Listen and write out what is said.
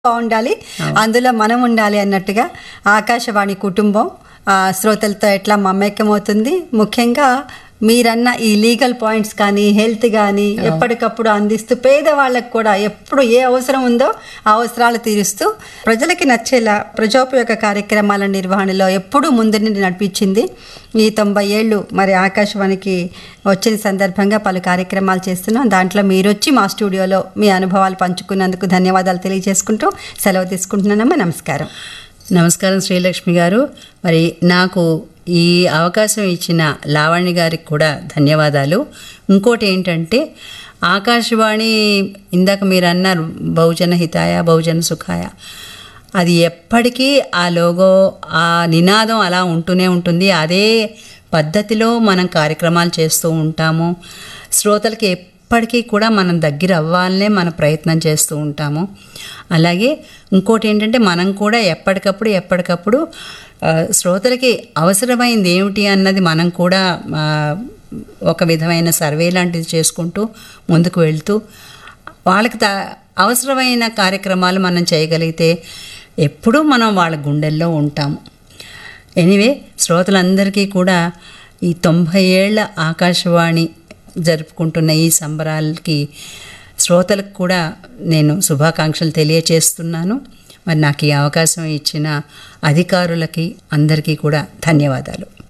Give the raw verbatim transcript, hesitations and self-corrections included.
బాగుండాలి, అందులో మనం ఉండాలి అన్నట్టుగా ఆకాశవాణి కుటుంబం శ్రోతలతో ఎట్లా మమేకమవుతుంది. ముఖ్యంగా మీరన్న ఈ లీగల్ పాయింట్స్ కానీ హెల్త్ కానీ ఎప్పటికప్పుడు అందిస్తూ పేదవాళ్ళకు కూడా ఎప్పుడు ఏ అవసరం ఉందో ఆ అవసరాలు తీరుస్తూ ప్రజలకి నచ్చేలా ప్రజోపయోగ కార్యక్రమాల నిర్వహణలో ఎప్పుడూ ముందుని నడిపించింది. ఈ తొంభై ఏళ్ళు మరి ఆకాశవాణికి వచ్చిన సందర్భంగా పలు కార్యక్రమాలు చేస్తున్నాం. దాంట్లో మీరు వచ్చి మా స్టూడియోలో మీ అనుభవాలు పంచుకున్నందుకు ధన్యవాదాలు తెలియజేసుకుంటూ సెలవు తీసుకుంటున్నానమ్మా. నమస్కారం. నమస్కారం శ్రీలక్ష్మి గారు. మరి నాకు ఈ అవకాశం ఇచ్చిన లావణ్య గారికి కూడా ధన్యవాదాలు. ఇంకోటి ఏంటంటే ఆకాశవాణి ఇందాక మీరు అన్నారు బహుజన హితాయ బహుజన సుఖాయ, అది ఎప్పటికీ ఆ లోగో ఆ నినాదం అలా ఉంటూనే ఉంటుంది. అదే పద్ధతిలో మనం కార్యక్రమాలు చేస్తూ ఉంటాము. శ్రోతలకి ఎప్పటికీ కూడా మనం దగ్గర అవ్వాలనే మన ప్రయత్నం చేస్తూ ఉంటాము. అలాగే ఇంకోటి ఏంటంటే మనం కూడా ఎప్పటికప్పుడు ఎప్పటికప్పుడు శ్రోతలకి అవసరమైంది ఏమిటి అన్నది మనం కూడా ఒక విధమైన సర్వే లాంటిది చేసుకుంటూ ముందుకు వెళ్తూ వాళ్ళకి త అవసరమైన కార్యక్రమాలు మనం చేయగలిగితే ఎప్పుడూ మనం వాళ్ళ గుండెల్లో ఉంటాము. ఎనీవే, శ్రోతలందరికీ కూడా ఈ తొంభై ఏళ్ల ఆకాశవాణి జరుపుకుంటున్న ఈ సంబరాలకి శ్రోతలకు కూడా నేను శుభాకాంక్షలు తెలియచేస్తున్నాను. మరి నాకు ఈ అవకాశం ఇచ్చిన అధికారులకి అందరికీ కూడా ధన్యవాదాలు.